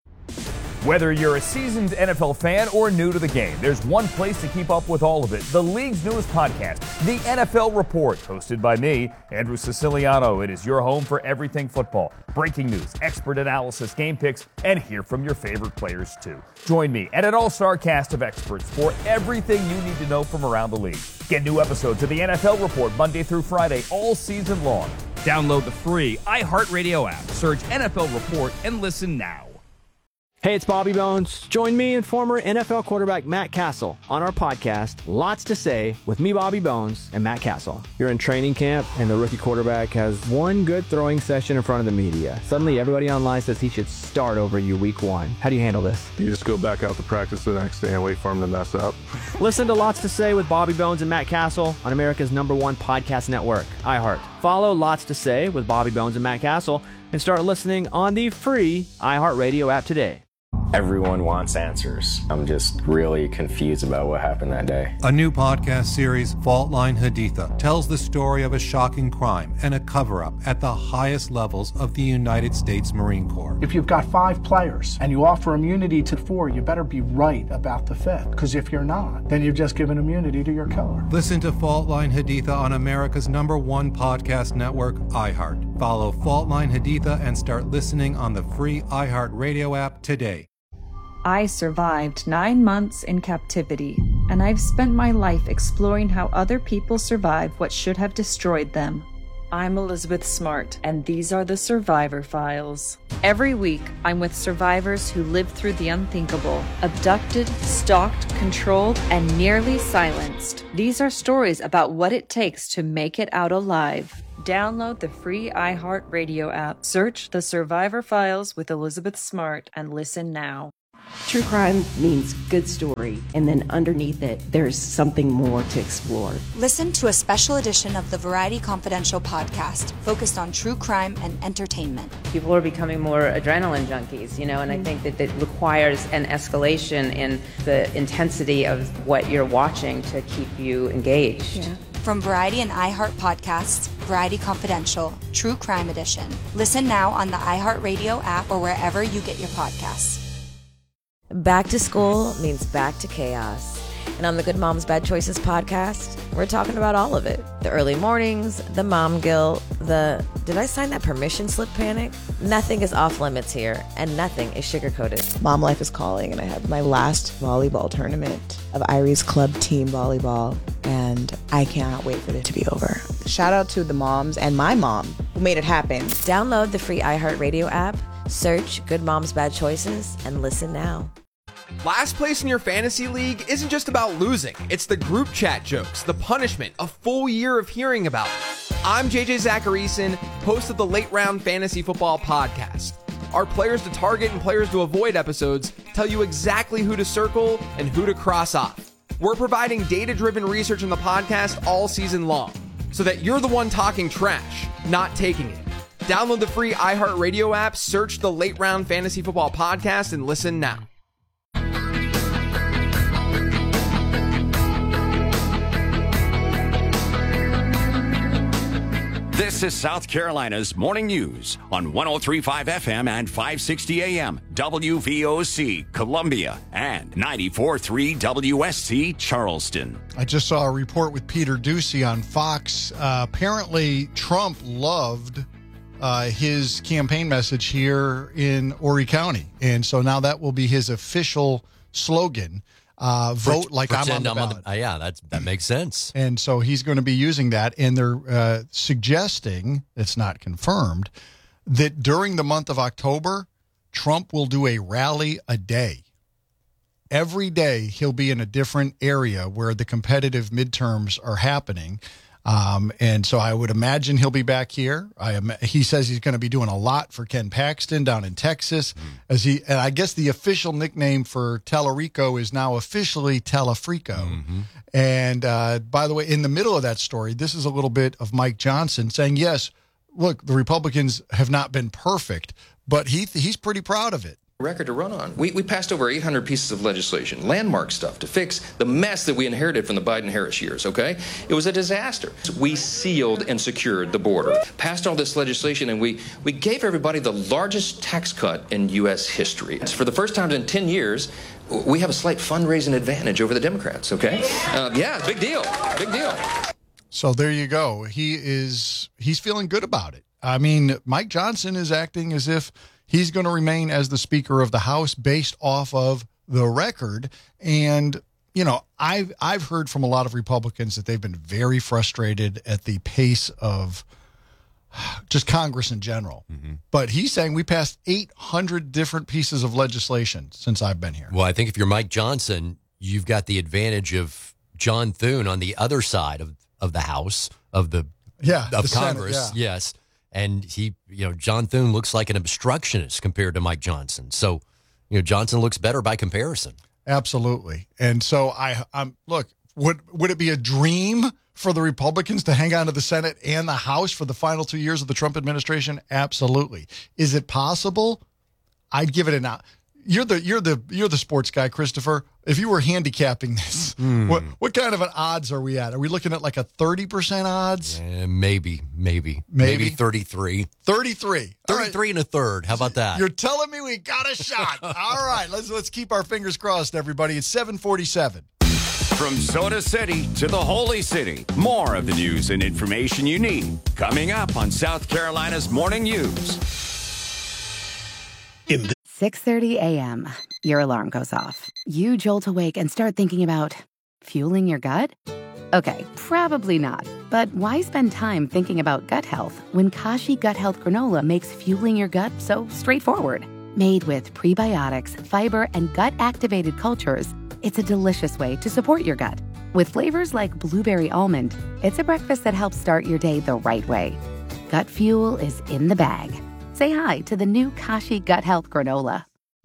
Whether you're a seasoned NFL fan or new to the game, there's one place to keep up with all of it. The league's newest podcast, The NFL Report, hosted by me, Andrew Siciliano. It is your home for everything football. Breaking news, expert analysis, game picks, and hear from your favorite players too. Join me and an all-star cast of experts for everything you need to know from around the league. Get new episodes of The NFL Report Monday through Friday all season long. Download the free iHeartRadio app. Search NFL Report and listen now. Hey, it's Bobby Bones. Join me and former NFL quarterback Matt Castle on our podcast, Lots to Say, with me, Bobby Bones, and Matt Castle. You're in training camp, and the rookie quarterback has one good throwing session in front of the media. Suddenly, everybody online says he should start over you week one. How do you handle this? You just go back out to practice the next day and wait for him to mess up. Listen to Lots to Say with Bobby Bones and Matt Castle on America's #1 podcast network, iHeart. Follow Lots to Say with Bobby Bones and Matt Castle and start listening on the free iHeartRadio app today. Everyone wants answers. I'm just really confused about what happened that day. A new podcast series, Fault Line Haditha, tells the story of a shocking crime and a cover-up at the highest levels of the United States Marine Corps. If you've got 5 players and you offer immunity to 4, you better be right about the 5th. Because if you're not, then you've just given immunity to your killer. Listen to Fault Line Haditha on America's #1 podcast network, iHeart. Follow Fault Line Haditha and start listening on the free iHeart Radio app today. I survived 9 months in captivity, and I've spent my life exploring how other people survive what should have destroyed them. I'm Elizabeth Smart, and these are the Survivor Files. Every week, I'm with survivors who lived through the unthinkable, abducted, stalked, controlled, and nearly silenced. These are stories about what it takes to make it out alive. Download the free iHeart Radio app, search The Survivor Files with Elizabeth Smart, and listen now. True crime means good story, and then underneath it, there's something more to explore. Listen to a special edition of the Variety Confidential podcast focused on true crime and entertainment. People are becoming more adrenaline junkies, and I think that it requires an escalation in the intensity of what you're watching to keep you engaged. Yeah. From Variety and iHeart podcasts, Variety Confidential, True Crime Edition. Listen now on the iHeartRadio app or wherever you get your podcasts. Back to school means back to chaos. And on the Good Moms Bad Choices podcast, we're talking about all of it. The early mornings, the mom guilt, the did I sign that permission slip panic? Nothing is off limits here, and nothing is sugar-coated. Mom life is calling, and I have my last volleyball tournament of Irie's club team volleyball, and I cannot wait for it to be over. Shout out to the moms and my mom who made it happen. Download the free iHeartRadio app, search Good Moms Bad Choices, and listen now. Last place in your fantasy league isn't just about losing. It's the group chat jokes, the punishment, a full year of hearing about it. I'm JJ Zacharyson, host of the Late Round Fantasy Football Podcast. Our players to target and players to avoid episodes tell you exactly who to circle and who to cross off. We're providing data-driven research in the podcast all season long, so that you're the one talking trash, not taking it. Download the free iHeartRadio app, search the Late Round Fantasy Football Podcast, and listen now. This is South Carolina's Morning News on 103.5 FM and 560 AM, WVOC, Columbia, and 94.3 WSC, Charleston. I just saw a report with Peter Doocy on Fox. Apparently, Trump loved his campaign message here in Horry County. And so now that will be his official slogan. Vote like I'm on the ballot. That makes sense. And so he's going to be using that, and they're suggesting, it's not confirmed, that during the month of October, Trump will do a rally a day. Every day he'll be in a different area where the competitive midterms are happening. And so I would imagine he'll be back here. He says he's going to be doing a lot for Ken Paxton down in Texas. And I guess the official nickname for Tellerico is now officially Telefrico. Mm-hmm. And by the way, in the middle of that story, this is a little bit of Mike Johnson saying, yes, look, the Republicans have not been perfect, but he's pretty proud of it. Record to run on. We passed over 800 pieces of legislation, landmark stuff, to fix the mess that we inherited from the Biden-Harris years, okay? It was a disaster. We sealed and secured the border, passed all this legislation, and we gave everybody the largest tax cut in U.S. history. For the first time in 10 years, we have a slight fundraising advantage over the Democrats, okay? Big deal. Big deal. So there you go. He's feeling good about it. I mean, Mike Johnson is acting as if he's going to remain as the Speaker of the House based off of the record. And, I've heard from a lot of Republicans that they've been very frustrated at the pace of just Congress in general. Mm-hmm. But he's saying we passed 800 different pieces of legislation since I've been here. Well, I think if you're Mike Johnson, you've got the advantage of John Thune on the other side of the House, of Congress. Senate, yeah. Yes. And John Thune looks like an obstructionist compared to Mike Johnson. So, Johnson looks better by comparison. Absolutely. And so I'm look, would it be a dream for the Republicans to hang on to the Senate and the House for the final 2 years of the Trump administration? Absolutely. Is it possible? I'd give it You're the sports guy, Christopher. If you were handicapping this, what kind of an odds are we at? Are we looking at like a 30% odds? Maybe 33. 33. 33 and a third. How about that? You're telling me we got a shot. All right, let's keep our fingers crossed, everybody. It's 7:47. From Soda City to the Holy City, more of the news and information you need coming up on South Carolina's Morning News. 6:30 a.m. Your alarm goes off. You jolt awake and start thinking about fueling your gut? Okay, probably not. But why spend time thinking about gut health when Kashi Gut Health Granola makes fueling your gut so straightforward? Made with prebiotics, fiber, and gut-activated cultures, it's a delicious way to support your gut. With flavors like blueberry almond, it's a breakfast that helps start your day the right way. Gut fuel is in the bag. Say hi to the new Kashi Gut Health Granola.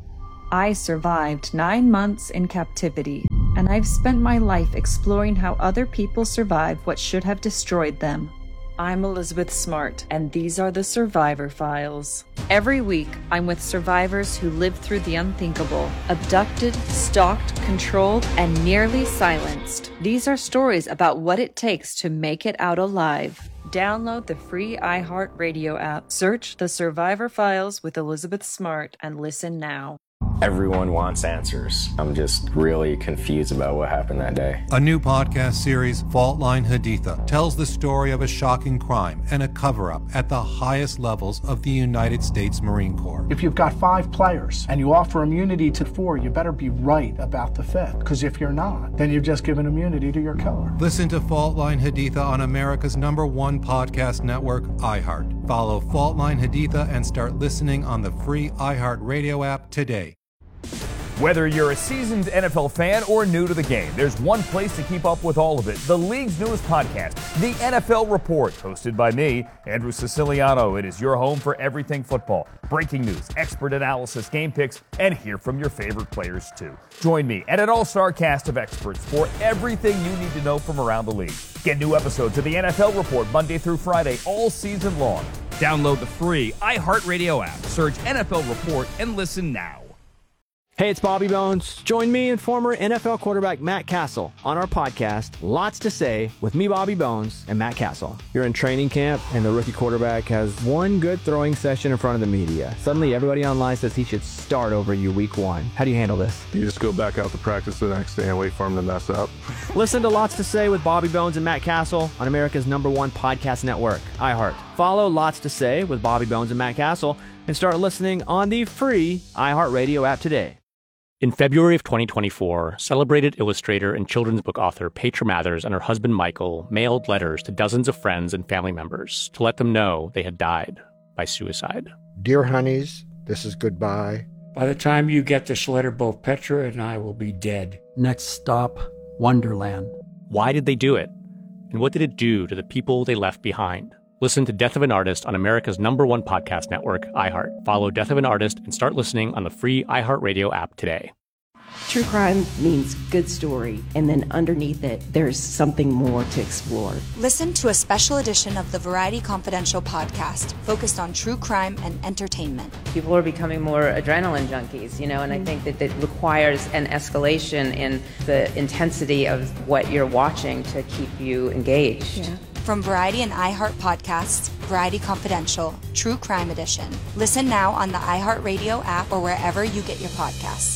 I survived 9 months in captivity, and I've spent my life exploring how other people survived what should have destroyed them. I'm Elizabeth Smart, and these are the Survivor Files. Every week, I'm with survivors who lived through the unthinkable, abducted, stalked, controlled, and nearly silenced. These are stories about what it takes to make it out alive. Download the free iHeartRadio app, search The Survivor Files with Elizabeth Smart, and listen now. Everyone wants answers. I'm just really confused about what happened that day. A new podcast series, Fault Line Haditha, tells the story of a shocking crime and a cover-up at the highest levels of the United States Marine Corps. If you've got 5 players and you offer immunity to 4, you better be right about the 5th. Because if you're not, then you've just given immunity to your killer. Listen to Fault Line Haditha on America's #1 podcast network, iHeart. Follow Fault Line Haditha and start listening on the free iHeartRadio app today. Whether you're a seasoned NFL fan or new to the game, there's one place to keep up with all of it. The league's newest podcast, The NFL Report, hosted by me, Andrew Siciliano. It is your home for everything football. Breaking news, expert analysis, game picks, and hear from your favorite players too. Join me and an all-star cast of experts for everything you need to know from around the league. Get new episodes of The NFL Report Monday through Friday all season long. Download the free iHeartRadio app. Search NFL Report and listen now. Hey, it's Bobby Bones. Join me and former NFL quarterback Matt Castle on our podcast, Lots to Say, with me, Bobby Bones, and Matt Castle. You're in training camp, and the rookie quarterback has one good throwing session in front of the media. Suddenly, everybody online says he should start over you week 1. How do you handle this? You just go back out to practice the next day and wait for him to mess up. Listen to Lots to Say with Bobby Bones and Matt Castle on America's #1 podcast network, iHeart. Follow Lots to Say with Bobby Bones and Matt Castle and start listening on the free iHeartRadio app today. In February of 2024, celebrated illustrator and children's book author Petra Mathers and her husband Michael mailed letters to dozens of friends and family members to let them know they had died by suicide. Dear honeys, this is goodbye. By the time you get this letter, both Petra and I will be dead. Next stop, Wonderland. Why did they do it? And what did it do to the people they left behind? Listen to Death of an Artist on America's #1 podcast network, iHeart. Follow Death of an Artist and start listening on the free iHeartRadio app today. True crime means good story, and then underneath it, there's something more to explore. Listen to a special edition of the Variety Confidential podcast focused on true crime and entertainment. People are becoming more adrenaline junkies, and I think that it requires an escalation in the intensity of what you're watching to keep you engaged. Yeah. From Variety and iHeart podcasts, Variety Confidential, True Crime Edition. Listen now on the iHeartRadio app or wherever you get your podcasts.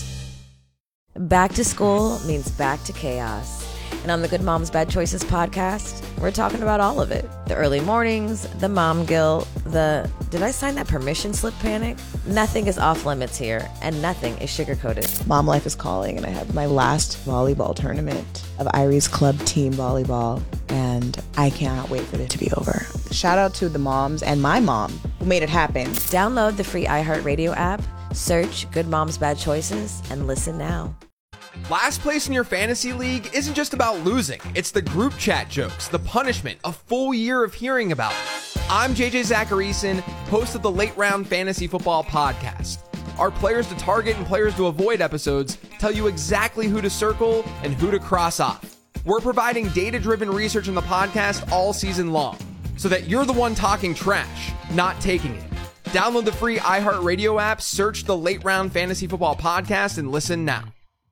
Back to school means back to chaos. And on the Good Moms Bad Choices podcast, we're talking about all of it. The early mornings, the mom guilt, the did I sign that permission slip panic? Nothing is off limits here, and nothing is sugar-coated. Mom life is calling, and I had my last volleyball tournament of Irie's club team volleyball, and I cannot wait for it to be over. Shout out to the moms and my mom who made it happen. Download the free iHeartRadio app, search Good Moms Bad Choices, and listen now. Last place in your fantasy league isn't just about losing. It's the group chat jokes, the punishment, a full year of hearing about it. I'm JJ Zacharyson, host of the Late Round Fantasy Football Podcast. Our players to target and players to avoid episodes tell you exactly who to circle and who to cross off. We're providing data-driven research in the podcast all season long, so that you're the one talking trash, not taking it. Download the free iHeartRadio app, search the Late Round Fantasy Football Podcast, and listen now.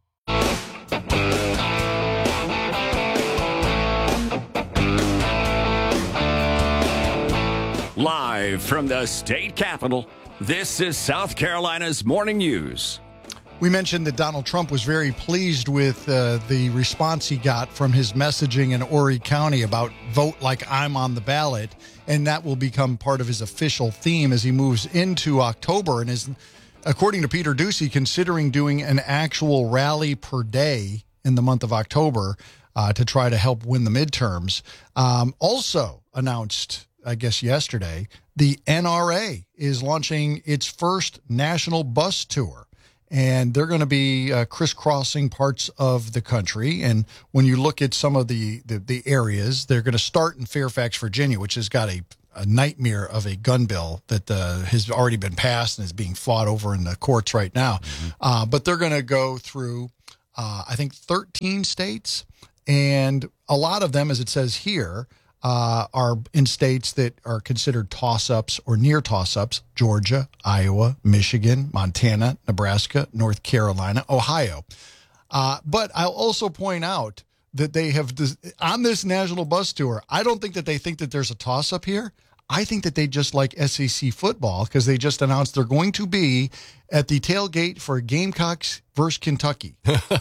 Live from the state capitol, this is South Carolina's Morning News. We mentioned that Donald Trump was very pleased with the response he got from his messaging in Horry County about vote like I'm on the ballot, and that will become part of his official theme as he moves into October and is, according to Peter Doocy, considering doing an actual rally per day in the month of October to try to help win the midterms. Also announced, I guess yesterday, the NRA is launching its first national bus tour. And they're going to be crisscrossing parts of the country. And when you look at some of the areas, they're going to start in Fairfax, Virginia, which has got a nightmare of a gun bill that has already been passed and is being fought over in the courts right now. Mm-hmm. But they're going to go through, I think, 13 states. And a lot of them, as it says here, are in states that are considered toss-ups or near toss-ups: Georgia, Iowa, Michigan, Montana, Nebraska, North Carolina, Ohio. But I'll also point out that they have, on this national bus tour, I don't think that they think that there's a toss-up here. I think that they just like SEC football because they just announced they're going to be at the tailgate for Gamecocks versus Kentucky.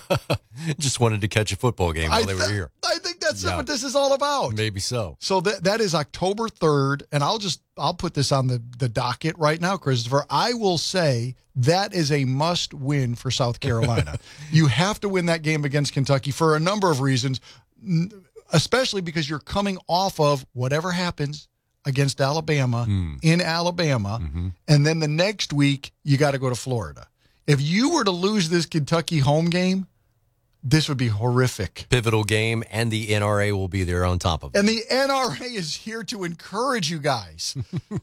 Just wanted to catch a football game while they were here. I think that's what this is all about. Maybe so. So that is October 3rd, and I'll put this on the docket right now, Christopher. I will say that is a must-win for South Carolina. You have to win that game against Kentucky for a number of reasons, especially because you're coming off of whatever happens against Alabama in Alabama, and then the next week you got to go to Florida. If you were to lose this Kentucky home game, this would be horrific. Pivotal game, and the NRA will be there on top of it. And the NRA is here to encourage you guys.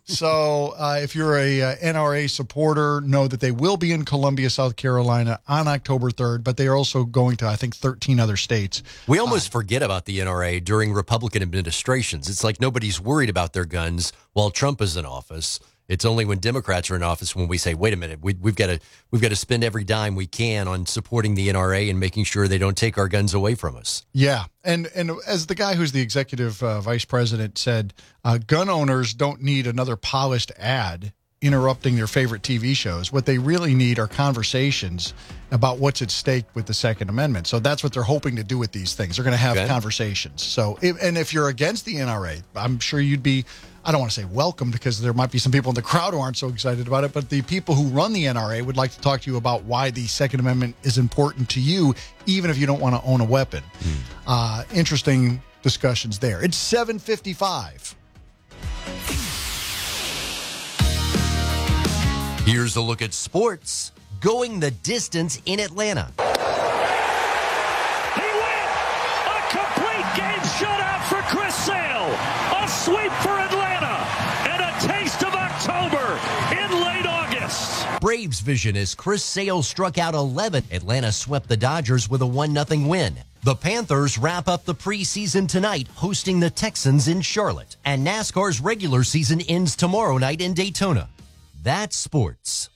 So if you're a NRA supporter, know that they will be in Columbia, South Carolina on October 3rd, but they are also going to, I think, 13 other states. We almost forget about the NRA during Republican administrations. It's like nobody's worried about their guns while Trump is in office. It's only when Democrats are in office when we say, wait a minute, we've got to spend every dime we can on supporting the NRA and making sure they don't take our guns away from us. Yeah. And as the guy who's the executive vice president said, gun owners don't need another polished ad interrupting their favorite TV shows. What they really need are conversations about what's at stake with the Second Amendment. So that's what they're hoping to do with these things. They're going to have conversations. So, if you're against the NRA, I'm sure you'd be, I don't want to say welcome because there might be some people in the crowd who aren't so excited about it, but the people who run the NRA would like to talk to you about why the Second Amendment is important to you, even if you don't want to own a weapon. Interesting discussions there. It's 7:55. Here's a look at sports going the distance in Atlanta. He went! A complete game shutout for Chris Sale. A sweep for Atlanta. And a taste of October in late August. Braves vision as Chris Sale struck out 11. Atlanta swept the Dodgers with a 1-0 win. The Panthers wrap up the preseason tonight, hosting the Texans in Charlotte. And NASCAR's regular season ends tomorrow night in Daytona. That's sports.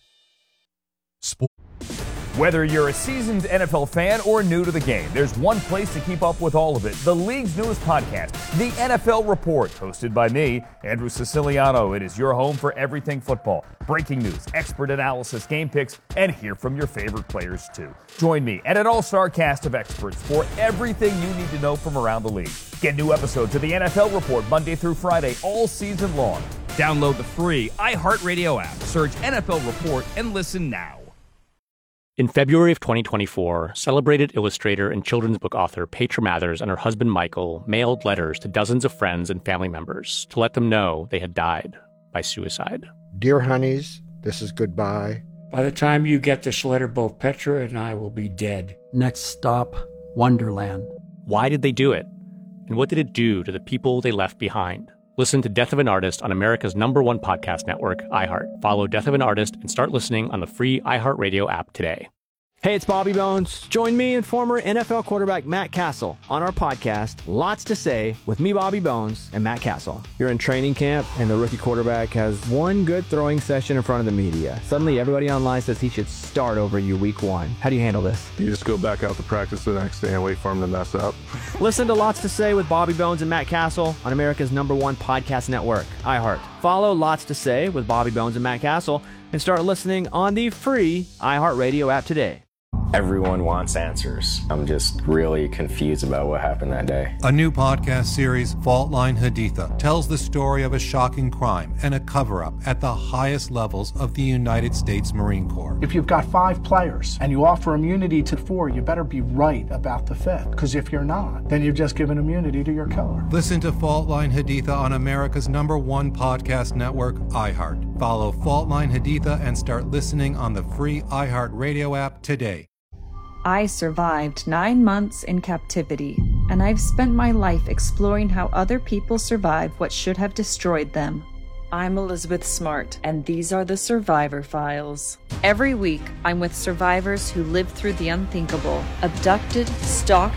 Whether you're a seasoned NFL fan or new to the game, there's one place to keep up with all of it. The league's newest podcast, The NFL Report, hosted by me, Andrew Siciliano. It is your home for everything football. Breaking news, expert analysis, game picks, and hear from your favorite players too. Join me and an all-star cast of experts for everything you need to know from around the league. Get new episodes of The NFL Report Monday through Friday all season long. Download the free iHeartRadio app. Search NFL Report and listen now. In February of 2024, celebrated illustrator and children's book author Petra Mathers and her husband Michael mailed letters to dozens of friends and family members to let them know they had died by suicide. Dear honeys, this is goodbye. By the time you get this letter, both Petra and I will be dead. Next stop, Wonderland. Why did they do it? And what did it do to the people they left behind? Listen to Death of an Artist on America's #1 podcast network, iHeart. Follow Death of an Artist and start listening on the free iHeartRadio app today. Hey, it's Bobby Bones. Join me and former NFL quarterback Matt Castle on our podcast, Lots to Say, with me, Bobby Bones, and Matt Castle. You're in training camp, and the rookie quarterback has one good throwing session in front of the media. Suddenly, everybody online says he should start over you week one. How do you handle this? You just go back out to practice the next day and wait for him to mess up. Listen to Lots to Say with Bobby Bones and Matt Castle on America's #1 podcast network, iHeart. Follow Lots to Say with Bobby Bones and Matt Castle and start listening on the free iHeartRadio app today. Everyone wants answers. I'm just really confused about what happened that day. A new podcast series, Fault Line Haditha, tells the story of a shocking crime and a cover-up at the highest levels of the United States Marine Corps. If you've got 5 players and you offer immunity to 4, you better be right about the 5th. Because if you're not, then you've just given immunity to your killer. Listen to Fault Line Haditha on America's #1 podcast network, iHeart. Follow Fault Line Haditha and start listening on the free iHeart Radio app today. I survived 9 months in captivity, and I've spent my life exploring how other people survive what should have destroyed them. I'm Elizabeth Smart, and these are the Survivor Files. Every week, I'm with survivors who lived through the unthinkable, abducted, stalked,